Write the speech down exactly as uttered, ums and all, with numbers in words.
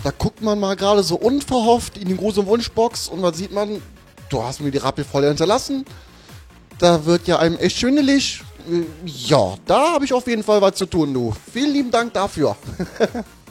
da guckt man mal gerade so unverhofft in die große Wunschbox und dann sieht man, du hast mir die Rappel voll hinterlassen. Da wird ja einem echt schwindelig. Ja, da habe ich auf jeden Fall was zu tun, du. Vielen lieben Dank dafür.